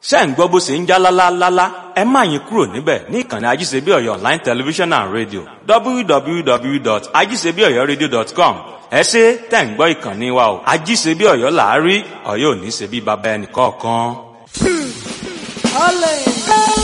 ṣé ẹ̀ ń gbọ́ bó ṣe ń já lálálálá, ẹ má yín kúrò níbẹ̀ ní ìkànnì Ajíṣebíọ̀yọ́ online television and radio www.ajíṣebíọ̀yọ́radio.com. ẹ ṣé tẹ̀ ń gbọ́ ìkànnì wa o. Ajíṣebíọ̀yọ́ là á rí, Ọ̀yọ́ ò ní ṣe bí baba ẹnì kọ̀ọ̀kan. Olè.